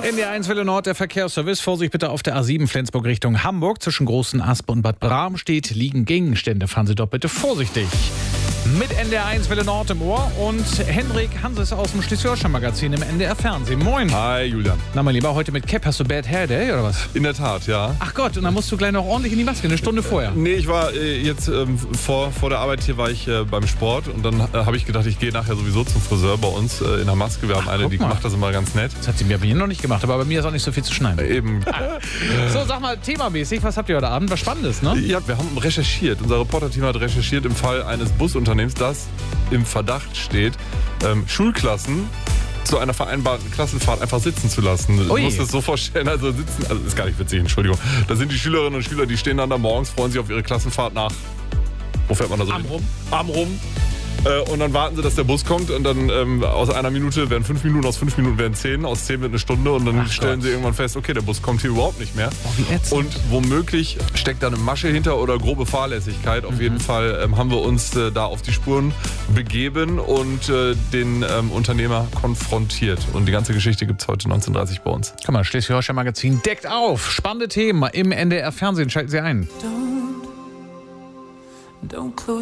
NDR1 Welle Nord, der Verkehrsservice. Vorsicht bitte auf der A7 Flensburg Richtung Hamburg. Zwischen Großen Aspe und Bad Bramstedt liegen Gegenstände. Fahren Sie dort bitte vorsichtig. Mit NDR1 Welle Nord im Ohr und Henrik Hanses aus dem Schleswig-Holstein-Magazin im NDR Fernsehen. Moin. Hi, Julian. Na, mein Lieber, heute mit Cap. Hast du Bad Hair Day oder was? In der Tat, ja. Ach Gott, und dann musst du gleich noch ordentlich in die Maske, eine Stunde vorher. Nee, ich war jetzt vor der Arbeit hier war ich beim Sport und dann habe ich gedacht, ich gehe nachher sowieso zum Friseur bei uns in der Maske. Wir haben eine, die macht das immer ganz nett. Das hat sie mir bei mir noch nicht gemacht, aber bei mir ist auch nicht so viel zu schneiden. Eben. So, sag mal, themamäßig, was habt ihr heute Abend? Was Spannendes, ne? Ja, wir haben recherchiert. Unser Reporterteam hat recherchiert im Fall eines Busunternehmens, das im Verdacht steht, Schulklassen zu einer vereinbarten Klassenfahrt einfach sitzen zu lassen. Du musst das so vorstellen, also sitzen, also ist gar nicht witzig, Entschuldigung. Da sind die Schülerinnen und Schüler, die stehen dann da morgens, freuen sich auf ihre Klassenfahrt nach, wo fährt man da so hin? Arm rum. Und dann warten sie, dass der Bus kommt und dann aus einer Minute werden 5 Minuten, aus 5 Minuten werden 10, aus 10 wird eine Stunde und dann stellen sie irgendwann fest, okay, der Bus kommt hier überhaupt nicht mehr. Und womöglich steckt da eine Masche hinter oder grobe Fahrlässigkeit. Auf jeden Fall haben wir uns da auf die Spuren begeben und den Unternehmer konfrontiert. Und die ganze Geschichte gibt es heute 19:30 bei uns. Guck mal, Schleswig-Holstein-Magazin deckt auf. Spannende Themen im NDR Fernsehen. Schalten Sie ein. Don't close